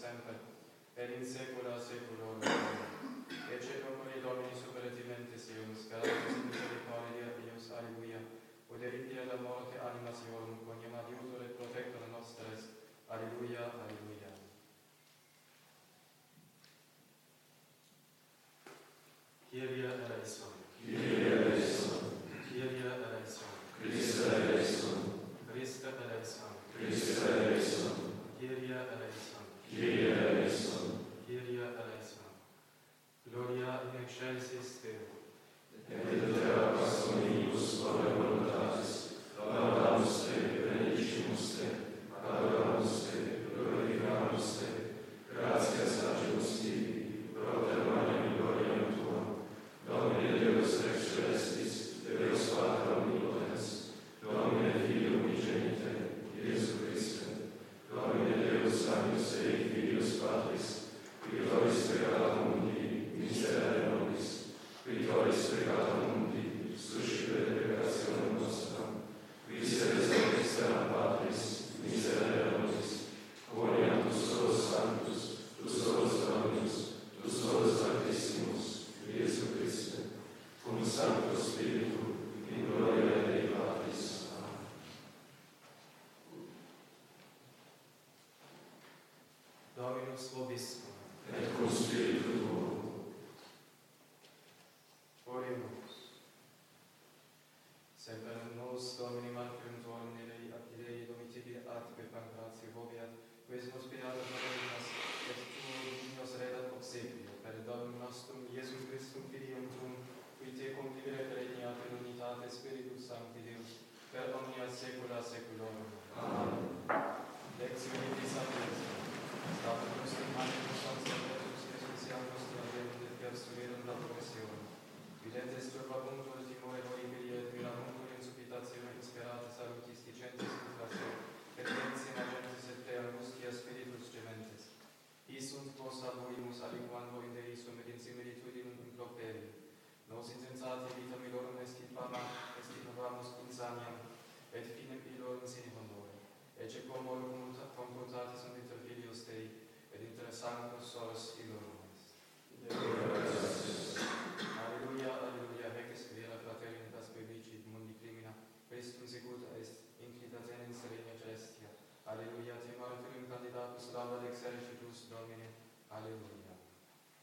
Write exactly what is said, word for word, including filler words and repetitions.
sempre, et in saecula saeculorum. Ecce procuri Domini superlativamente seus, caratis in misericordia Deus, alleluia. Uderitia da morte anima siorum, quoniam adiutor et protector nostres, alleluia, alleluia. Kyrie eleison. Kyrie eleison. Kyrie eleison. Christe eleison. Christe eleison. Christe eleison. Kyrie eleison. Kyrie eleison. Kyrie eleison. Gloria in excelsis Deo. Et in terra pastoribus tua voluntatis, laudamus te, benedicimus te, adoramus te, glorificamus te, gratias agimus tibi, proclamanem gloriam tuam, Domine Deus ex celestis, Deus Pater omnipotens, Domine Filio unigenite, Iesu Christe, Domine Deus Agnus Dei Filius Patris, qui vobis peccata mundi, miserere nobis, qui vobis peccata mundi, suscipere peccationem nostram, qui sedes externa Patris, miserere nobis, quoniam tu solus sanctus, tu solus Dominus, tu solus Sanctissimus, Iesu Christe, cum Sancto Spiritu, in gloria Dei Patris. Amen. Dominus vobiscum. Et cum Spiritu tuo. Oremus. Semper nos Domini Martyrum tuorum nerei ad Dei domitibile atque pancratio voviat, quesumus beatus Marinas, et tuo dignos redat obsequio, per Dominum nostrum Iesum Christum Filium tuum, qui te convivere regnat in unitate Spiritus Sancti Deus, per omnia saecula saeculorum. Amen. Lectio Dei Sapientia. Statum nostrum animus sanctus Iesus iam nostra Deum et persuadum la professionem. Videntes turbabuntur timore horribili et mirabuntur insupitatione insperate salutis dicentis inflatio, et vensiem agentes et te angustia spiritus gementes. Isunt quos laborimus aliquando in deisum et in similitudinem improperi. Nos insensati vitam illorum estirpama, estirpamus insaniam, et finem illorum sine honore. Ecce como confrontatis sunt inter filios Dei, et inter sanctos solos illorum est. Alleluia, alleluia, vecis vera fraternitas publici mundi crimina, Christum secuta est, inclitatenem serenia celestia. Alleluia, te martyrium candidatus lauda exercitus Domine. Alleluia.